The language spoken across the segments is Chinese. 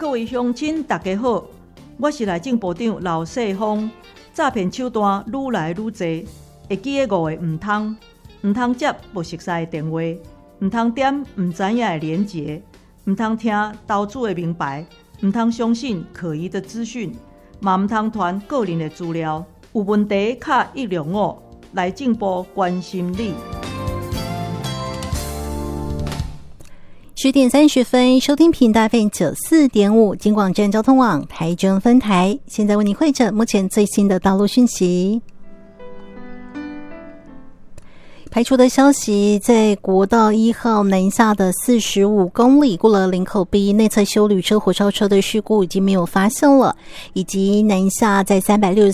各位乡亲大家好，我是内政部长刘世芳。诈骗手段愈来愈多，会记的5个唔通接不熟悉的电话，唔通点唔知影的连结，唔通听投资的名牌，唔通相信可疑的资讯，嘛唔通传个人的资料。有问题卡165，内政部关心你。 10点30分，收听频道 FM 94.5，金广站交通网台中分台。现在为您汇整目前最新的道路讯息。排除的消息，在国道1号南下的45公里过了林口 B 内侧休旅车火烧车的事故已经没有发现了，以及南下在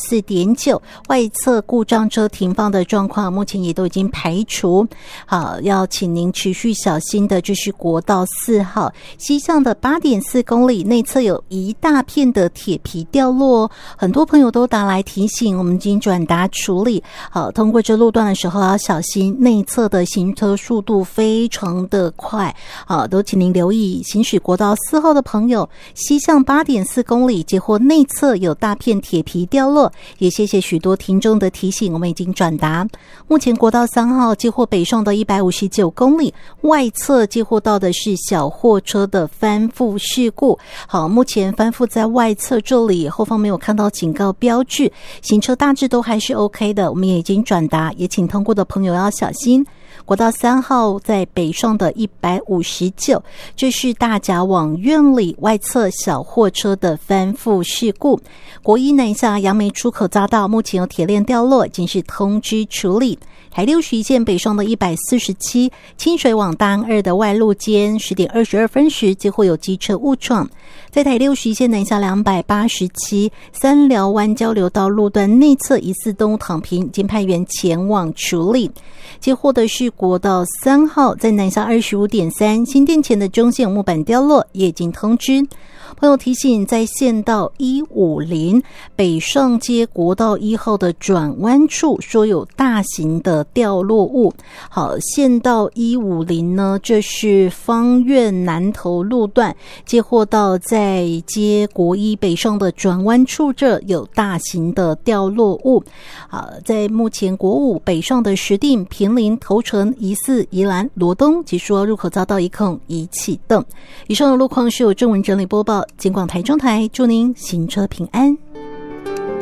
364.9 外侧故障车停放的状况目前也都已经排除。好，要请您持续小心的就是国道4号西向的 8.4 公里内侧有一大片的铁皮掉落，很多朋友都打来提醒，我们已经转达处理。好，通过这路段的时候要小心，内侧的行车速度非常的快，都请您留意行驶国道4号的朋友，西向 8.4 公里接获内侧有大片铁皮掉落，也谢谢许多听众的提醒，我们已经转达。目前国道3号接获北上的159公里，外侧接获到的是小货车的翻覆事故。好，目前翻覆在外侧这里，后方没有看到警告标志，行车大致都还是 OK 的，我们也已经转达，也请通过的朋友要小心。国道3号在北上的159，这是大甲往苑里外侧小货车的翻覆事故。国一南下杨梅出口匝道目前有铁链掉落，已经是通知处理。台61线北上的147，清水往大安2的外路间10点22分时接获有机车误撞。在台61线南下287，三寮湾交流道路段内侧疑似动物躺平，已经派员前往处理。接获的是国道3号在南下 25.3 新店前的中线木板掉落，也已经通知。朋友提醒，在县道150北上接国道1号的转弯处说有大型的掉落物。好，县道150呢，这是芳苑南投路段，接获到在接国一北上的转弯处这有大型的掉落物。好，在目前国5北上的石碇、坪林、头城、宜4、宜兰、罗东及说入口匝道一控已启动。以上的路况是由正文整理播报，金广台中台，祝您行车平安。